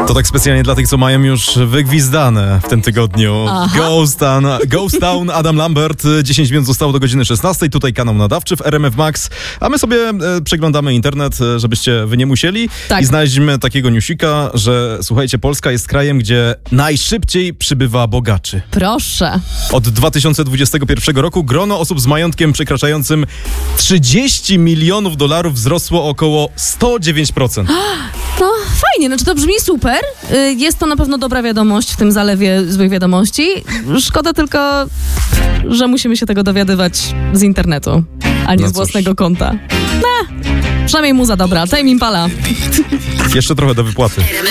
To tak specjalnie dla tych, co mają już wygwizdane w tym tygodniu. Ghost Town, Adam Lambert. 10 minut zostało do godziny 16. Tutaj kanał nadawczy w RMF Max. A my sobie przeglądamy internet, żebyście wy nie musieli. Tak. I znaleźliśmy takiego newsika, że słuchajcie, Polska jest krajem, gdzie najszybciej przybywa bogaczy. Proszę. Od 2021 roku grono osób z majątkiem przekraczającym $30 milionów wzrosło o około 109%. No fajnie, znaczy to brzmi super. Jest to na pewno dobra wiadomość w tym zalewie złych wiadomości. Szkoda tylko, że musimy się tego dowiadywać z internetu, a nie z własnego konta. Przynajmniej muza dobra. Tame Impala. Jeszcze trochę do wypłaty.